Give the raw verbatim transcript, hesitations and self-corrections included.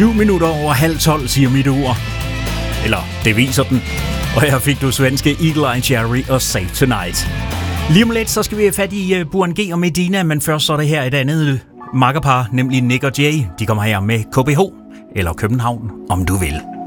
Syv minutter over halv tolv, siger mit ur. Eller, det viser den. Og her fik du svenske Eagle Eye Cherry og Save Tonight. Lige om lidt, så skal vi have fat i Burhan G og Medina, men først så er det her et andet makkerpar, nemlig Nick og Jay. De kommer her med K B H, eller København, om du vil.